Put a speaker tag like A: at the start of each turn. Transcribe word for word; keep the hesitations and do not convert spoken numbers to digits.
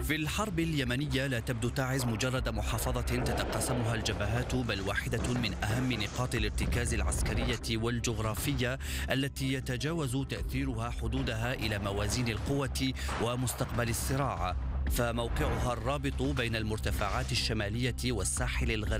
A: في الحرب اليمنية لا تبدو تعز مجرد محافظة تتقاسمها الجبهات، بل واحدة من أهم نقاط الارتكاز العسكرية والجغرافية التي يتجاوز تأثيرها حدودها إلى موازين القوة ومستقبل الصراع. فموقعها الرابط بين المرتفعات الشمالية والساحل الغربي